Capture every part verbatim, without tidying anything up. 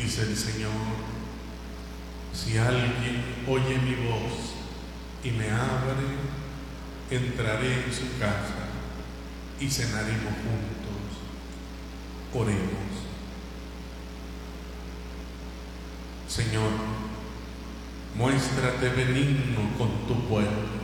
dice el Señor: si alguien oye mi voz y me abre, entraré en su casa y cenaremos juntos. Oremos. Señor, muéstrate benigno con tu pueblo,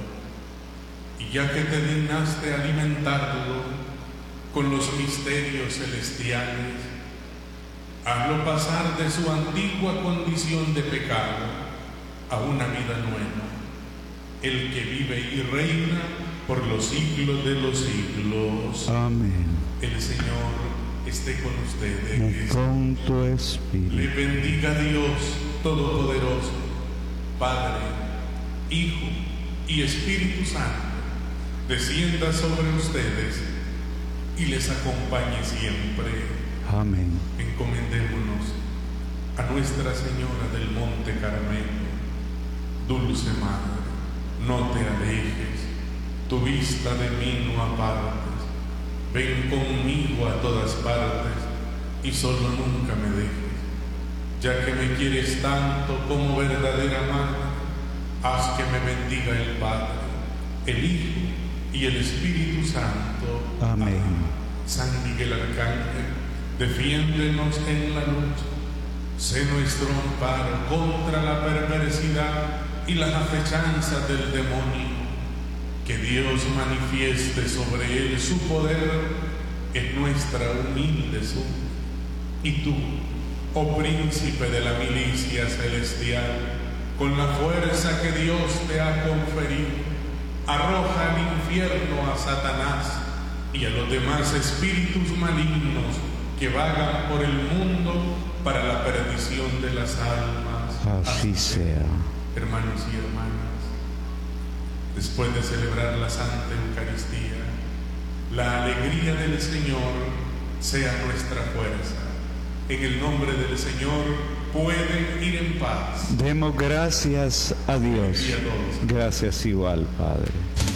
y ya que te dignaste alimentarlo con los misterios celestiales, hazlo pasar de su antigua condición de pecado a una vida nueva, el que vive y reina por los siglos de los siglos. Amén. El Señor esté con ustedes. Y con tu espíritu. Le bendiga Dios Todopoderoso, Padre, Hijo y Espíritu Santo, descienda sobre ustedes y les acompañe siempre. Amén. Encomendémonos a Nuestra Señora del Monte Carmelo. Dulce Madre, no te alejes, tu vista de mí no apartes. Ven conmigo a todas partes y solo nunca me dejes. Ya que me quieres tanto como verdadera madre, haz que me bendiga el Padre, el Hijo y el Espíritu Santo. Amén. San Miguel Arcángel, defiéndenos en la lucha. Sé nuestro amparo contra la perversidad y las acechanzas del demonio. Que Dios manifieste sobre él su poder en nuestra humilde súplica. Y tú, oh príncipe de la milicia celestial, con la fuerza que Dios te ha conferido, arroja al infierno a Satanás y a los demás espíritus malignos que vagan por el mundo para la perdición de las almas. Así sea. Hermanos y hermanas, después de celebrar la Santa Eucaristía, la alegría del Señor sea nuestra fuerza. En el nombre del Señor pueden ir en paz. Demos gracias a Dios. Y a todos. Gracias igual, Padre.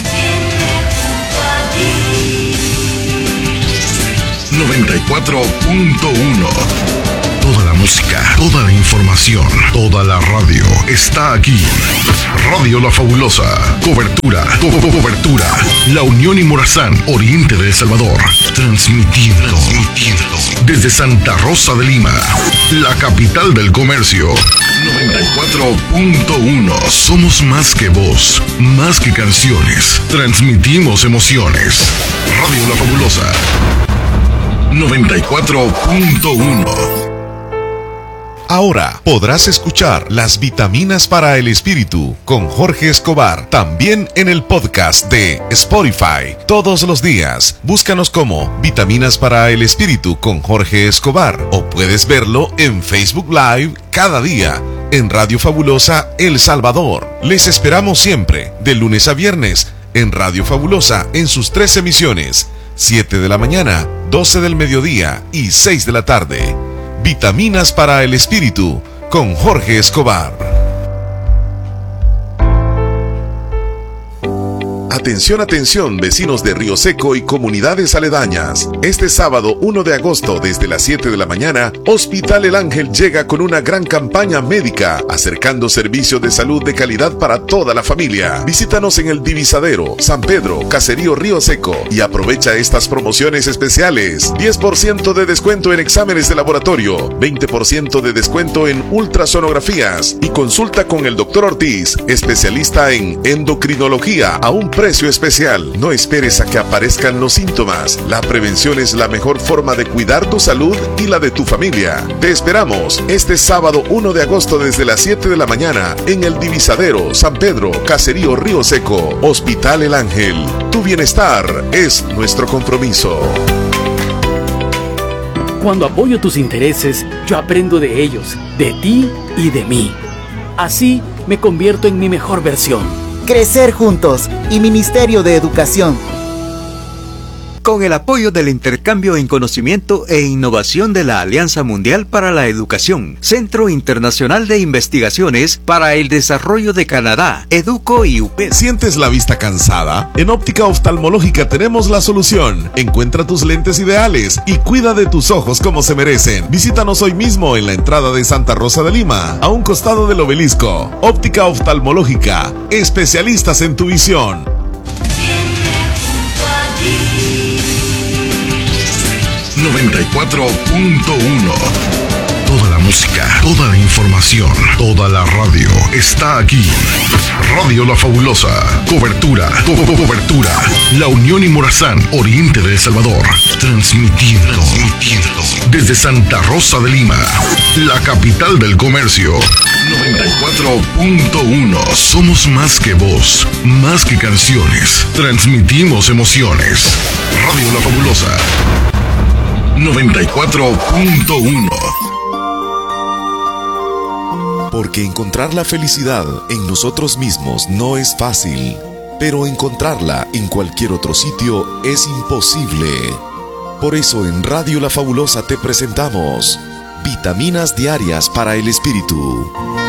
noventa y cuatro punto uno. Toda la música, toda la información, toda la radio está aquí. Radio La Fabulosa. Cobertura, co co cobertura. La Unión y Morazán, Oriente de El Salvador. Transmitiendo, transmitiendo desde Santa Rosa de Lima, la capital del comercio. noventa y cuatro punto uno. Somos más que voz, más que canciones. Transmitimos emociones. Radio La Fabulosa. noventa y cuatro punto uno. Ahora podrás escuchar Las Vitaminas para el Espíritu con Jorge Escobar, también en el podcast de Spotify. Todos los días, búscanos como Vitaminas para el Espíritu con Jorge Escobar, o puedes verlo en Facebook Live cada día en Radio Fabulosa El Salvador. Les esperamos siempre, de lunes a viernes, en Radio Fabulosa en sus tres emisiones, siete de la mañana, doce del mediodía y seis de la tarde. Vitaminas para el Espíritu con Jorge Escobar. Atención, atención, vecinos de Río Seco y comunidades aledañas. Este sábado uno de agosto, desde las siete de la mañana, Hospital El Ángel llega con una gran campaña médica, acercando servicios de salud de calidad para toda la familia. Visítanos en el Divisadero, San Pedro, Caserío Río Seco, y aprovecha estas promociones especiales. diez por ciento de descuento en exámenes de laboratorio, veinte por ciento de descuento en ultrasonografías, y consulta con el doctor Ortiz, especialista en endocrinología, a un precio especial. No esperes a que aparezcan los síntomas. La prevención es la mejor forma de cuidar tu salud y la de tu familia. Te esperamos este sábado uno de agosto desde las siete de la mañana en el Divisadero, San Pedro, Caserío Río Seco, Hospital El Ángel. Tu bienestar es nuestro compromiso. Cuando apoyo tus intereses, yo aprendo de ellos, de ti y de mí. Así me convierto en mi mejor versión. Crecer juntos y Ministerio de Educación. con el apoyo del intercambio en conocimiento e innovación de la Alianza Mundial para la Educación, Centro Internacional de Investigaciones para el Desarrollo de Canadá, Educo y U P E D. ¿Sientes la vista cansada? En Óptica Oftalmológica tenemos la solución. Encuentra tus lentes ideales y cuida de tus ojos como se merecen. Visítanos hoy mismo en la entrada de Santa Rosa de Lima, a un costado del obelisco. Óptica Oftalmológica, especialistas en tu visión. noventa y cuatro punto uno. Toda la música, toda la información, toda la radio está aquí. Radio La Fabulosa. Cobertura, co co cobertura. La Unión y Morazán, oriente de El Salvador. Transmitiendo, transmitiendo desde Santa Rosa de Lima, la capital del comercio. noventa y cuatro punto uno. Somos más que voz, más que canciones. Transmitimos emociones. Radio La Fabulosa. noventa y cuatro punto uno. Porque encontrar la felicidad en nosotros mismos no es fácil, pero encontrarla en cualquier otro sitio es imposible. Por eso en Radio La Fabulosa te presentamos Vitaminas Diarias para el Espíritu.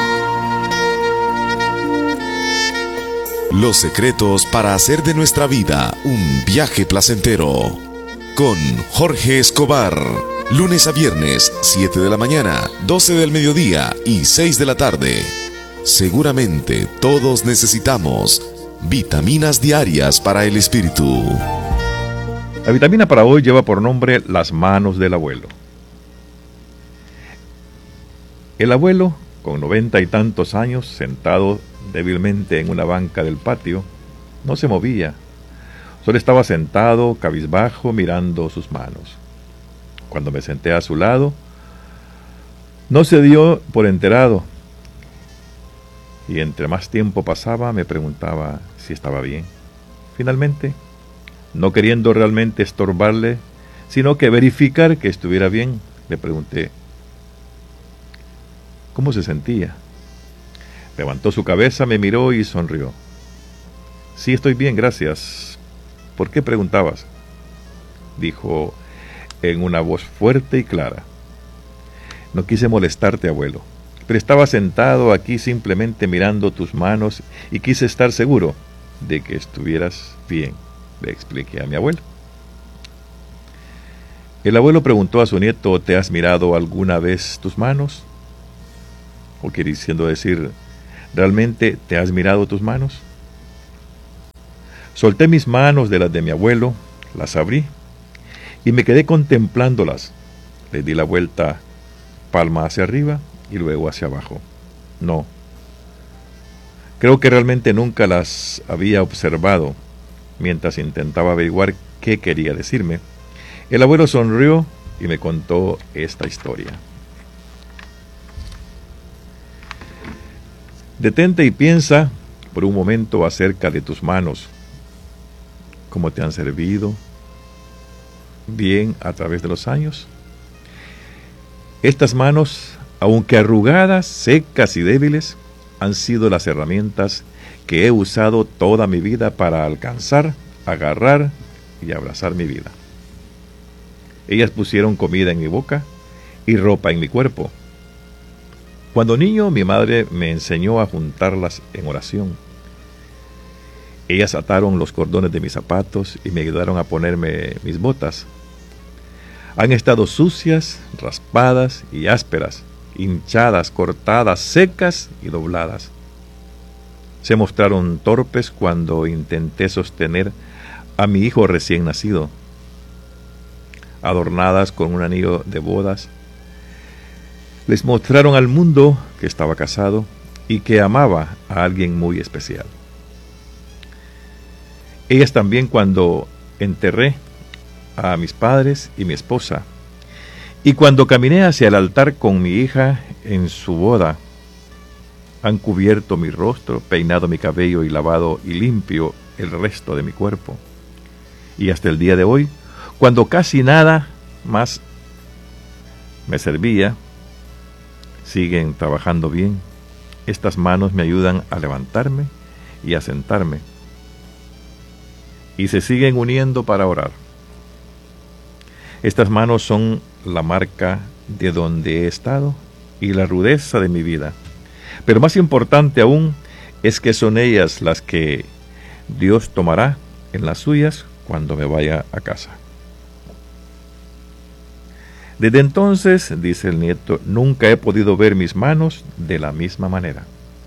Los secretos para hacer de nuestra vida un viaje placentero. Con Jorge Escobar. Lunes a viernes, siete de la mañana, doce del mediodía y seis de la tarde. Seguramente todos necesitamos vitaminas diarias para el espíritu. La vitamina para hoy lleva por nombre Las manos del abuelo. El abuelo, con noventa y tantos años, sentado débilmente en una banca del patio, no se movía. Solo estaba sentado, cabizbajo, mirando sus manos. Cuando me senté a su lado, no se dio por enterado. Y entre más tiempo pasaba, me preguntaba si estaba bien. Finalmente, no queriendo realmente estorbarle, sino que verificar que estuviera bien, le pregunté ¿cómo se sentía? Levantó su cabeza, me miró y sonrió. Sí, estoy bien, gracias. ¿Por qué preguntabas? Dijo en una voz fuerte y clara. No quise molestarte, abuelo, pero estaba sentado aquí simplemente mirando tus manos y quise estar seguro de que estuvieras bien, le expliqué a mi abuelo. El abuelo preguntó a su nieto, ¿te has mirado alguna vez tus manos? O queriendo decir, ¿realmente te has mirado tus manos? Solté mis manos de las de mi abuelo, las abrí y me quedé contemplándolas. Le di la vuelta, palma hacia arriba y luego hacia abajo. No. Creo que realmente nunca las había observado. Mientras intentaba averiguar qué quería decirme, el abuelo sonrió y me contó esta historia. Detente y piensa por un momento acerca de tus manos. ¿Cómo te han servido bien a través de los años? Estas manos, aunque arrugadas, secas y débiles, han sido las herramientas que he usado toda mi vida para alcanzar, agarrar y abrazar mi vida. Ellas pusieron comida en mi boca y ropa en mi cuerpo. Cuando niño, mi madre me enseñó a juntarlas en oración. Ellas ataron los cordones de mis zapatos y me ayudaron a ponerme mis botas. Han estado sucias, raspadas y ásperas, hinchadas, cortadas, secas y dobladas. Se mostraron torpes cuando intenté sostener a mi hijo recién nacido. Adornadas con un anillo de bodas, les mostraron al mundo que estaba casado y que amaba a alguien muy especial. Ellas también cuando enterré a mis padres y mi esposa, y cuando caminé hacia el altar con mi hija en su boda, han cubierto mi rostro, peinado mi cabello y lavado y limpio el resto de mi cuerpo. Y hasta el día de hoy, cuando casi nada más me servía, siguen trabajando bien. Estas manos me ayudan a levantarme y a sentarme. Y se siguen uniendo para orar. Estas manos son la marca de donde he estado y la rudeza de mi vida. Pero más importante aún es que son ellas las que Dios tomará en las suyas cuando me vaya a casa. Desde entonces, dice el nieto, nunca he podido ver mis manos de la misma manera.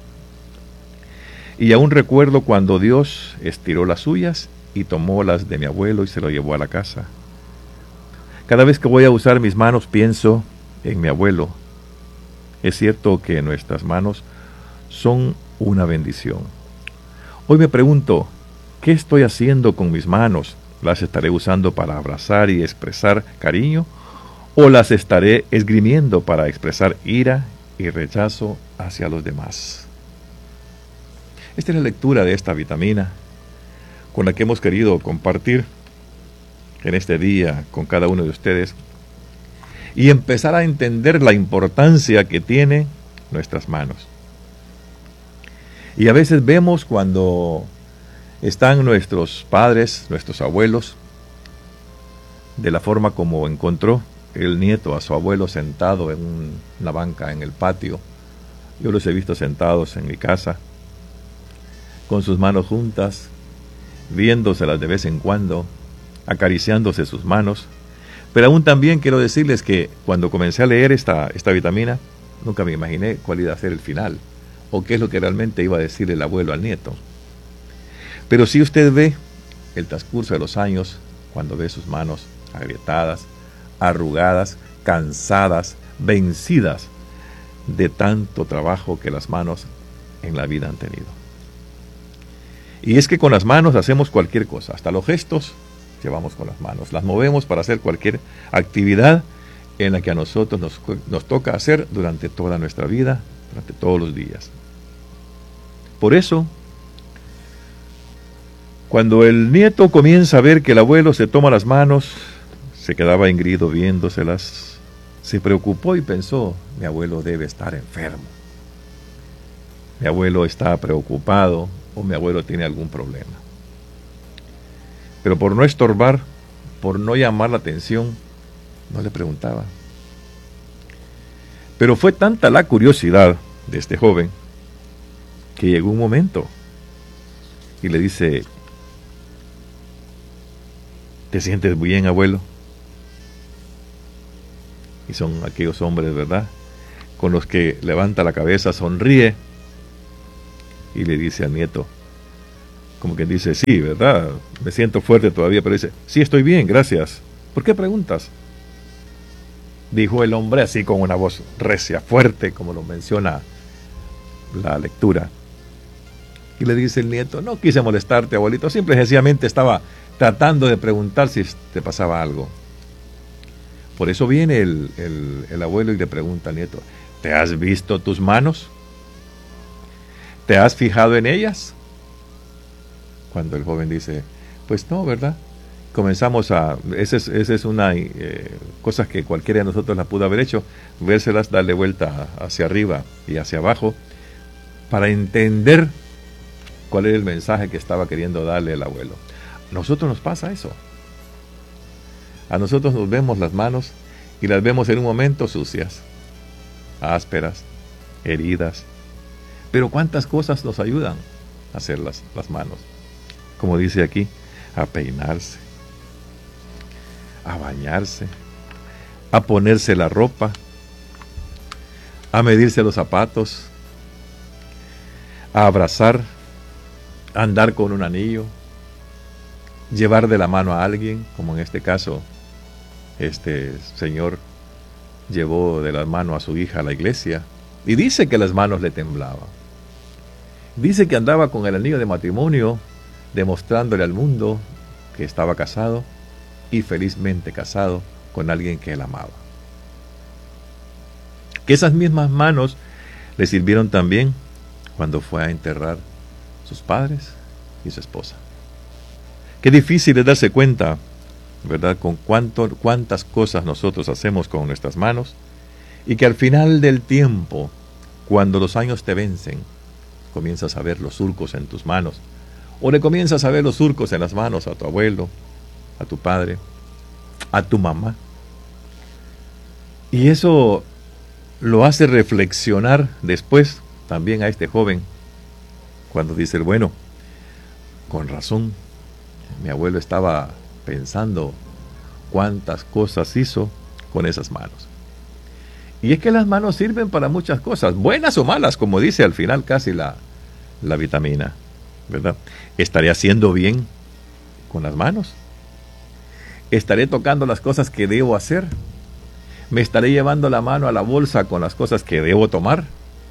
Y aún recuerdo cuando Dios estiró las suyas y tomó las de mi abuelo y se lo llevó a la casa. Cada vez que voy a usar mis manos pienso en mi abuelo. Es cierto que nuestras manos son una bendición. Hoy me pregunto, ¿qué estoy haciendo con mis manos? ¿Las estaré usando para abrazar y expresar cariño? ¿O las estaré esgrimiendo para expresar ira y rechazo hacia los demás? Esta es la lectura de esta vitamina con la que hemos querido compartir en este día con cada uno de ustedes y empezar a entender la importancia que tienen nuestras manos. Y a veces vemos cuando están nuestros padres, nuestros abuelos, de la forma como encontró el nieto a su abuelo sentado en un, una banca en el patio. Yo los he visto sentados en mi casa, con sus manos juntas, viéndoselas de vez en cuando, acariciándose sus manos. Pero aún también quiero decirles que cuando comencé a leer esta, esta vitamina, nunca me imaginé cuál iba a ser el final, o qué es lo que realmente iba a decir el abuelo al nieto. Pero si usted ve el transcurso de los años, cuando ve sus manos agrietadas, arrugadas, cansadas, vencidas de tanto trabajo que las manos en la vida han tenido. Y es que con las manos hacemos cualquier cosa, hasta los gestos llevamos con las manos, las movemos para hacer cualquier actividad en la que a nosotros nos, nos toca hacer durante toda nuestra vida, durante todos los días. Por eso, cuando el nieto comienza a ver que el abuelo se toma las manos, se quedaba engrido viéndoselas, se preocupó y pensó, mi abuelo debe estar enfermo. Mi abuelo está preocupado o mi abuelo tiene algún problema. Pero por no estorbar, por no llamar la atención, no le preguntaba. Pero fue tanta la curiosidad de este joven que llegó un momento y le dice, ¿te sientes bien, abuelo? Y son aquellos hombres, ¿verdad?, con los que levanta la cabeza, sonríe y le dice al nieto, como que dice, sí, ¿verdad?, me siento fuerte todavía, pero dice, sí, estoy bien, gracias. ¿Por qué preguntas? Dijo el hombre así con una voz recia, fuerte, como lo menciona la lectura. Y le dice el nieto, no quise molestarte, abuelito, simple y sencillamente estaba tratando de preguntar si te pasaba algo. Por eso viene el, el, el abuelo y le pregunta al nieto, ¿te has visto tus manos? ¿Te has fijado en ellas? Cuando el joven dice, pues no, ¿verdad? Comenzamos a, esa es, esa es una eh, cosa que cualquiera de nosotros la pudo haber hecho, vérselas, darle vuelta hacia arriba y hacia abajo, para entender cuál era el mensaje que estaba queriendo darle el abuelo. A nosotros nos pasa eso. A nosotros nos vemos las manos y las vemos en un momento sucias, ásperas, heridas. Pero cuántas cosas nos ayudan a hacer las, las manos. Como dice aquí, a peinarse, a bañarse, a ponerse la ropa, a medirse los zapatos, a abrazar, a andar con un anillo, llevar de la mano a alguien, como en este caso, este señor llevó de la mano a su hija a la iglesia, y dice que las manos le temblaban. Dice que andaba con el anillo de matrimonio, demostrándole al mundo que estaba casado, y felizmente casado con alguien que él amaba. Que esas mismas manos le sirvieron también cuando fue a enterrar sus padres y su esposa. Qué difícil es darse cuenta, ¿verdad?, con cuánto, cuántas cosas nosotros hacemos con nuestras manos, y que al final del tiempo, cuando los años te vencen, comienzas a ver los surcos en tus manos, o le comienzas a ver los surcos en las manos a tu abuelo, a tu padre, a tu mamá, Y eso lo hace reflexionar después también a este joven, cuando dice, bueno, con razón, mi abuelo estaba pensando cuántas cosas hizo con esas manos. Y es que las manos sirven para muchas cosas, buenas o malas, como dice al final casi la, la vitamina, ¿verdad? ¿Estaré haciendo bien con las manos? ¿Estaré tocando las cosas que debo hacer? ¿Me estaré llevando la mano a la bolsa con las cosas que debo tomar?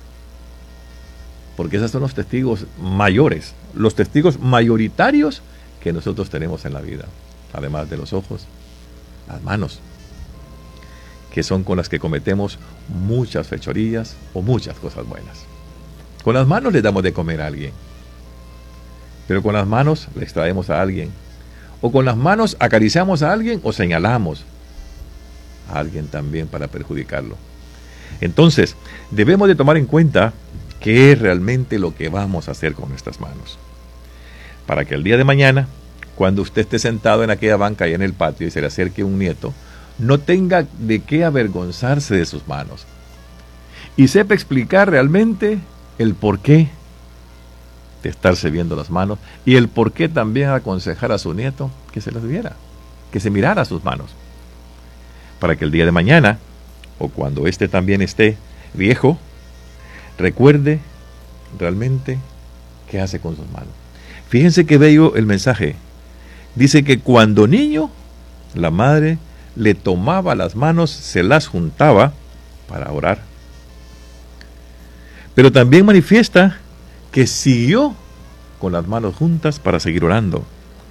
Porque esos son los testigos mayores, los testigos mayoritarios que nosotros tenemos en la vida, además de los ojos, las manos, que son con las que cometemos muchas fechorías o muchas cosas buenas. Con las manos le damos de comer a alguien, pero con las manos le extraemos a alguien, o con las manos acariciamos a alguien o señalamos a alguien también para perjudicarlo. Entonces, debemos de tomar en cuenta qué es realmente lo que vamos a hacer con nuestras manos, para que el día de mañana, cuando usted esté sentado en aquella banca y en el patio y se le acerque un nieto, no tenga de qué avergonzarse de sus manos y sepa explicar realmente el porqué de estarse viendo las manos y el porqué también aconsejar a su nieto que se las viera, que se mirara sus manos, para que el día de mañana, o cuando éste también esté viejo, recuerde realmente qué hace con sus manos. Fíjense que bello el mensaje. Dice que cuando niño, la madre le tomaba las manos, se las juntaba para orar. Pero también manifiesta que siguió con las manos juntas para seguir orando.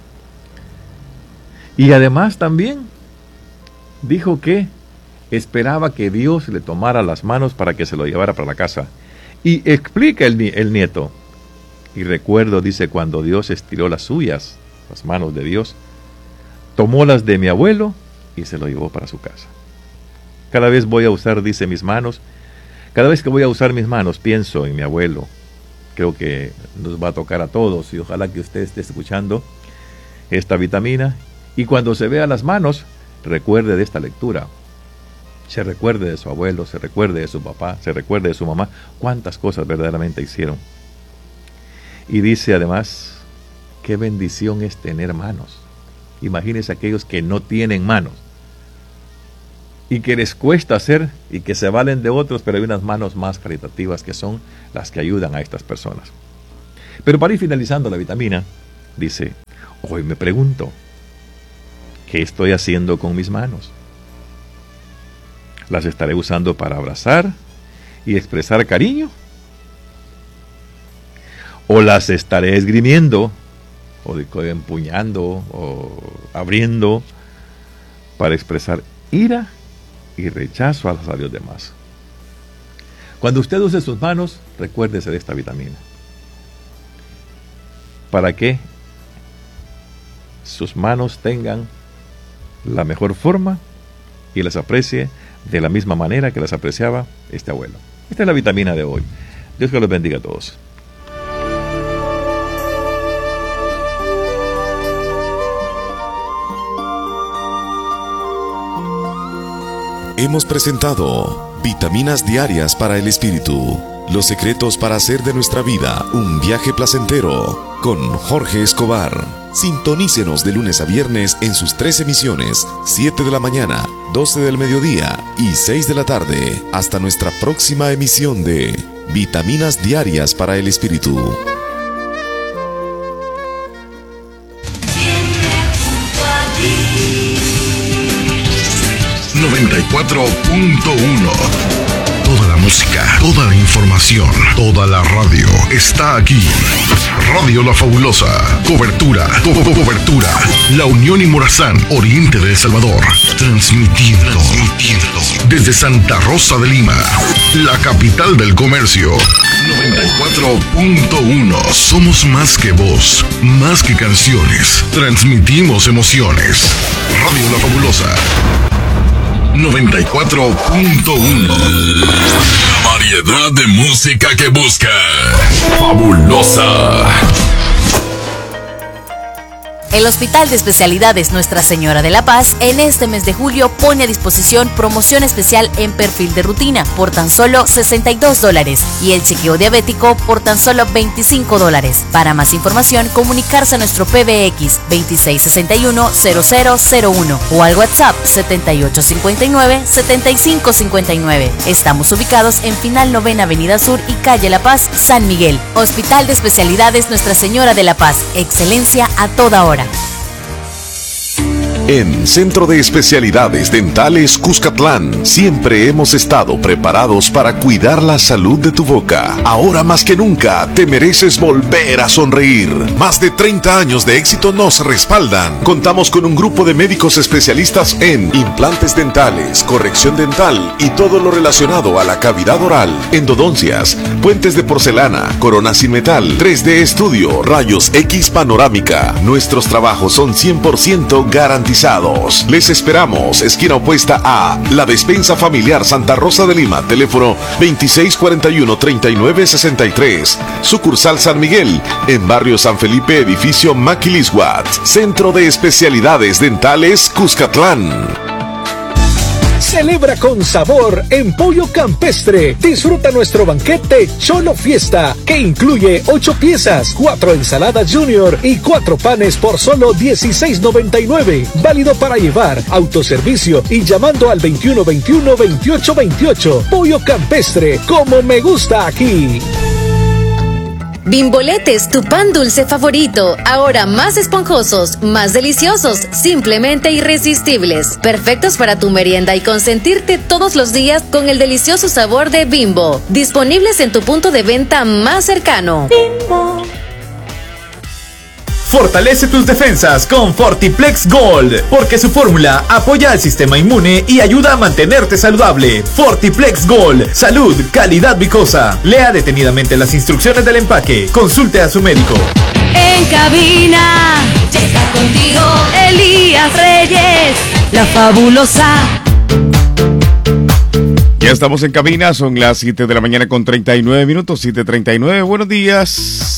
Y además también dijo que esperaba que Dios le tomara las manos para que se lo llevara para la casa. Y explica el, el nieto. Y recuerdo, dice, cuando Dios estiró las suyas, las manos de Dios, tomó las de mi abuelo y se lo llevó para su casa. Cada vez voy a usar, dice, mis manos. Cada vez que voy a usar mis manos, pienso en mi abuelo. Creo que nos va a tocar a todos y ojalá que usted esté escuchando esta vitamina. Y cuando se vea las manos, recuerde de esta lectura. Se recuerde de su abuelo, se recuerde de su papá, se recuerde de su mamá, cuántas cosas verdaderamente hicieron. Y dice además, qué bendición es tener manos. Imagínense aquellos que no tienen manos y que les cuesta hacer y que se valen de otros, pero hay unas manos más caritativas que son las que ayudan a estas personas. Pero para ir finalizando la vitamina, dice, hoy me pregunto, ¿qué estoy haciendo con mis manos? ¿Las estaré usando para abrazar y expresar cariño? ¿O las estaré esgrimiendo, o empuñando, o abriendo para expresar ira y rechazo a los labios demás? Cuando usted use sus manos, recuérdese de esta vitamina, para que sus manos tengan la mejor forma y las aprecie de la misma manera que las apreciaba este abuelo. Esta es la vitamina de hoy. Dios que los bendiga a todos. Hemos presentado Vitaminas Diarias para el Espíritu. Los secretos para hacer de nuestra vida un viaje placentero con Jorge Escobar. Sintonícenos de lunes a viernes en sus tres emisiones, siete de la mañana, doce del mediodía y seis de la tarde. Hasta nuestra próxima emisión de Vitaminas Diarias para el Espíritu. noventa y cuatro punto uno. Toda la música, toda la información, toda la radio está aquí. Radio La Fabulosa. Cobertura, co co cobertura. La Unión y Morazán, oriente de El Salvador. Transmitiendo, transmitiendo desde Santa Rosa de Lima, la capital del comercio. noventa y cuatro punto uno. Somos más que voz, más que canciones. Transmitimos emociones. Radio La Fabulosa. noventa y cuatro punto uno. La variedad de música que busca. Fabulosa. El Hospital de Especialidades Nuestra Señora de la Paz en este mes de julio pone a disposición promoción especial en perfil de rutina por tan solo sesenta y dos dólares y el chequeo diabético por tan solo veinticinco dólares. Para más información, comunicarse a nuestro P B X veintiséis sesenta y uno cero cero cero uno o al WhatsApp setenta y ocho cincuenta y nueve setenta y cinco cincuenta y nueve. Estamos ubicados en Final Novena Avenida Sur y Calle La Paz, San Miguel. Hospital de Especialidades Nuestra Señora de la Paz. Excelencia a toda hora. En Centro de Especialidades Dentales Cuscatlán, siempre hemos estado preparados para cuidar la salud de tu boca. Ahora más que nunca, te mereces volver a sonreír. Más de treinta años de éxito nos respaldan. Contamos con un grupo de médicos especialistas en implantes dentales, corrección dental y todo lo relacionado a la cavidad oral, endodoncias, puentes de porcelana, coronas sin metal, tres D estudio, rayos X panorámica. Nuestros trabajos son cien por ciento garantizados. Les esperamos, esquina opuesta a La Despensa Familiar Santa Rosa de Lima, teléfono veintiséis cuarenta y uno treinta y nueve sesenta y tres, sucursal San Miguel, en barrio San Felipe, edificio Maquilisguat, Centro de Especialidades Dentales Cuscatlán. Celebra con sabor en Pollo Campestre. Disfruta nuestro banquete Cholo Fiesta, que incluye ocho piezas, cuatro ensaladas junior y cuatro panes por solo dieciséis noventa y nueve. Válido para llevar, autoservicio y llamando al veintiuno veintiuno veintiocho veintiocho. Pollo Campestre, como me gusta aquí. Bimboletes, tu pan dulce favorito, ahora más esponjosos, más deliciosos, simplemente irresistibles, perfectos para tu merienda y consentirte todos los días con el delicioso sabor de Bimbo, disponibles en tu punto de venta más cercano. Bimbo. Fortalece tus defensas con Fortiplex Gold, porque su fórmula apoya al sistema inmune y ayuda a mantenerte saludable. Fortiplex Gold, salud, calidad vicosa. Lea detenidamente las instrucciones del empaque. Consulte a su médico. En cabina, llega contigo Elías Reyes, la fabulosa. Ya estamos en cabina, son las siete de la mañana con treinta y nueve minutos, siete treinta y nueve. Buenos días.